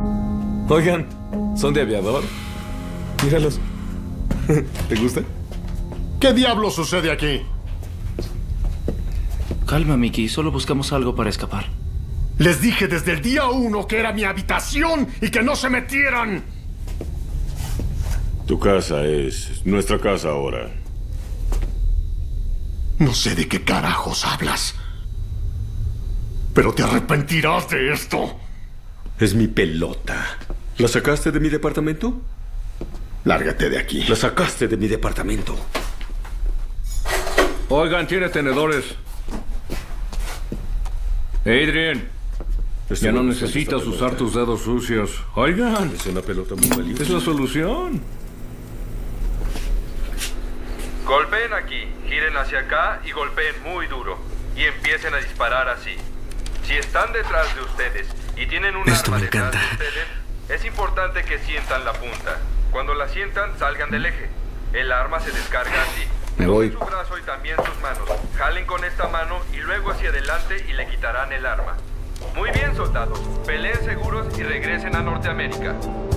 Oigan, ¿son de aviador? Míralos. ¿Te gusta? ¿Qué diablo sucede aquí? Calma, Mickey. Solo buscamos algo para escapar. Les dije desde el día 1 que era mi habitación y que no se metieran. Tu casa es nuestra casa ahora. No sé de qué carajos hablas. Pero te arrepentirás de esto. Es mi pelota. ¿La sacaste de mi departamento? Lárgate de aquí. La sacaste de mi departamento. Oigan, tiene tenedores. Adrian, ya no necesitas usar tus dedos sucios. Oigan, Es una pelota muy valiosa. es la solución. Golpeen aquí, giren hacia acá y golpeen muy duro. Y empiecen a disparar así. Si están detrás de ustedes y tienen un Esto arma me detrás encanta. de ustedes, es importante que sientan la punta. Cuando la sientan, salgan del eje. El arma se descarga así. Me voy. Tomen su brazo y también sus manos. Jalen con esta mano y luego hacia adelante y le quitarán el arma. Muy bien, soldados. Peleen seguros y regresen a Norteamérica.